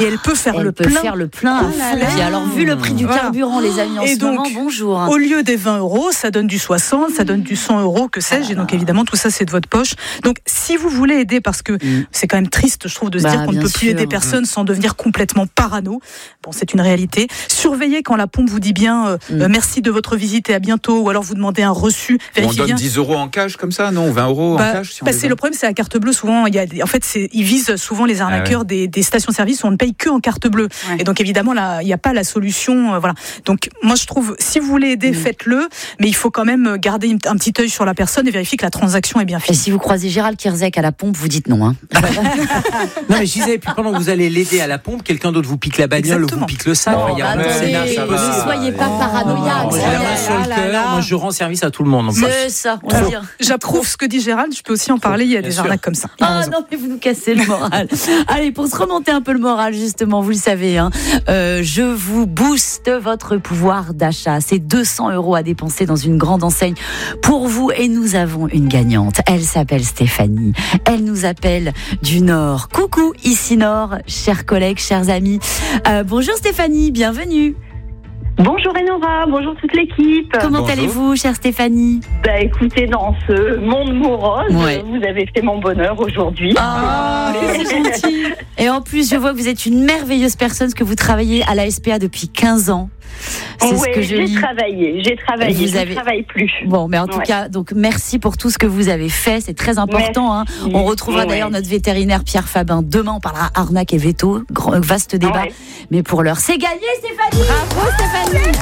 et elle peut faire le plein à fond. Puis alors, vu le prix du carburant, les amis, en ce moment, bonjour. Au lieu des 20 €, ça donne du 60, ça donne du 100 €, que sais-je. Et donc, évidemment, tout ça, c'est de votre poche. Donc, si vous voulez aider, parce que c'est quand même triste, je trouve, de se dire qu'on ne peut plus aider personne sans devenir complètement parano. Bon, c'est une réalité. Surveillez quand la pompe vous dit bien merci de votre visite et à bientôt, ou alors vous demandez un reçu. On donne 10 € en cash comme ça, non? 20 € en cash si c'est le problème, c'est la carte bleue. Souvent, ils visent souvent les arnaqueurs des stations-service où on ne paye que en carte bleue. Ouais. Et donc, évidemment, là, il n'y a pas la solution. Voilà. Donc, moi, je trouve, si vous voulez aider, faites-le, mais il faut quand même garder un petit œil sur la personne et vérifier que la transaction est bien faite. Et si vous croisez Gérald Kierzek à la pompe, vous dites non. Hein. Non, mais je disais, puis pendant que vous allez l'aider à la pompe, quelqu'un d'autre vous pique la bagnole ou vous pique le sac. Ne soyez pas paranoïaques. J'ai la main sur le cœur, moi je rends service à tout le monde. C'est ça, on va dire. J'approuve ce que dit Gérald, je peux aussi en parler, il y a des arnaques comme ça. Ah non, mais vous nous cassez le moral. Allez, pour se remonter un peu le moral, justement, vous le savez, je vous booste votre pouvoir d'achat. C'est 200 € à dépenser dans une grande enseigne pour vous, et nous avons une gagnante. Elle s'appelle Stéphanie. Elle nous appelle du Nord. Coucou, ici Nord, chers collègues, chers amis. Bonjour Stéphanie, bienvenue. Bonjour Enora, bonjour toute l'équipe. Comment allez-vous, chère Stéphanie? Écoutez, dans ce monde morose, vous avez fait mon bonheur aujourd'hui. Ah, c'est gentil. Et en plus, je vois que vous êtes une merveilleuse personne, que vous travaillez à la SPA depuis 15 ans. C'est ce que j'ai travaillé, je ne travaille plus. Bon, mais en tout cas, donc merci pour tout ce que vous avez fait, c'est très important. On retrouvera d'ailleurs notre vétérinaire Pierre Fabin demain, on parlera arnaque et veto, vaste débat. Mais pour l'heure, c'est gagné Stéphanie. Bravo Stéphanie.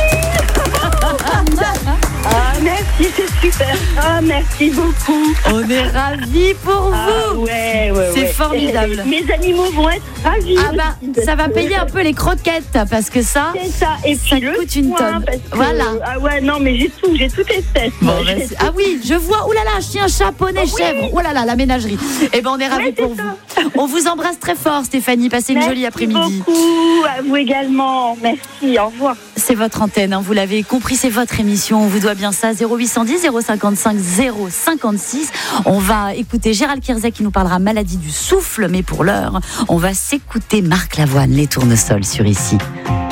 Merci, c'est super. Merci beaucoup. On est ravis pour vous. C'est formidable. Mes animaux vont être ravis. Ça va payer un peu les croquettes, parce que ça, c'est ça. Et puis ça coûte une tonne. Voilà. Non, mais j'ai tout espèce. Oui, je vois. Ouh là là, chien, chat, poney, chèvre. Oh là là, la ménagerie. Eh ben, on est ravis pour vous. On vous embrasse très fort, Stéphanie. Passez une jolie après-midi. Merci beaucoup. À vous également. Merci. Au revoir. C'est votre antenne, vous l'avez compris, c'est votre émission. On vous doit bien ça. 0810 055 056. On va écouter Gérald Kierzek qui nous parlera maladie du souffle, mais pour l'heure, on va s'écouter Marc Lavoine, les tournesols sur Ici.